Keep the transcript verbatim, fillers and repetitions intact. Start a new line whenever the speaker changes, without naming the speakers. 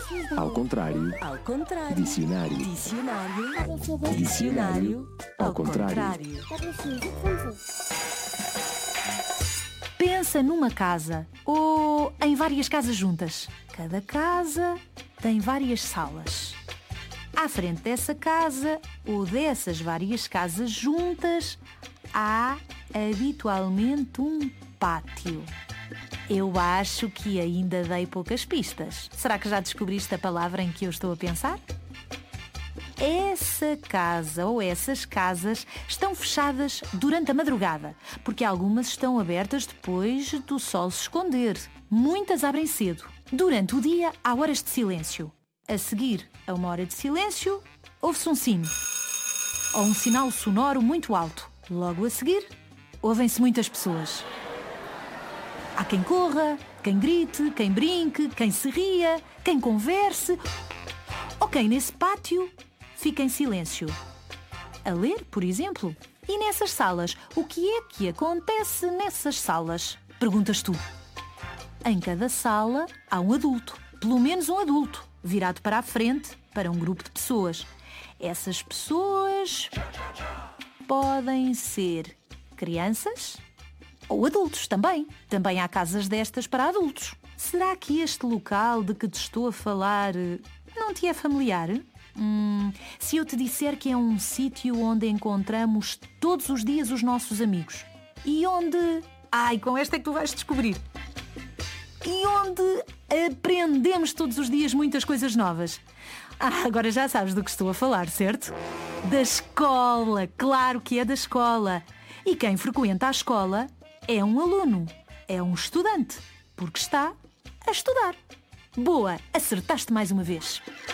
Ao contrário.
Ao contrário.
Dicionário.
Dicionário.
Dicionário. Ao contrário.
Pensa numa casa ou em várias casas juntas. Cada casa tem várias salas. À frente dessa casa ou dessas várias casas juntas há habitualmente um pátio. Eu acho que ainda dei poucas pistas. Será que já descobriste a palavra em que eu estou a pensar? Essa casa ou essas casas estão fechadas durante a madrugada, porque algumas estão abertas depois do sol se esconder. Muitas abrem cedo. Durante o dia há horas de silêncio. A seguir a uma hora de silêncio, ouve-se um sino ou um sinal sonoro muito alto. Logo a seguir, ouvem-se muitas pessoas. Há quem corra, quem grite, quem brinque, quem se ria, quem converse ou quem nesse pátio fica em silêncio. A ler, por exemplo. E nessas salas, o que é que acontece nessas salas? Perguntas tu. Em cada sala há um adulto, pelo menos um adulto, virado para a frente para um grupo de pessoas. Essas pessoas podem ser crianças ou adultos também. Também há casas destas para adultos. Será que este local de que te estou a falar não te é familiar? Hum, se eu te disser que é um sítio onde encontramos todos os dias os nossos amigos e onde... Ai, com esta é que tu vais descobrir. E onde aprendemos todos os dias muitas coisas novas. Ah, agora já sabes do que estou a falar, certo? Da escola, claro que é da escola. E quem frequenta a escola é um aluno, é um estudante, porque está a estudar. Boa, acertaste mais uma vez.